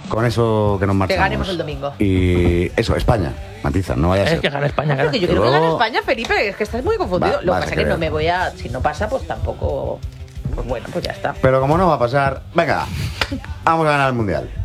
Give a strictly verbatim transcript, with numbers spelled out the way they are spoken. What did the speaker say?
Con eso que nos marchamos. Que ganemos el domingo. Y eso, España. Matiza, no vaya a ser. Es que gana España, gana. Porque yo creo que gana España, Felipe. Es que estás muy confundido. Va, Lo que vas a pasa es que creer. no me voy a... Si no pasa, pues tampoco... Pues bueno, pues ya está. Pero como no va a pasar, venga, vamos a ganar el Mundial.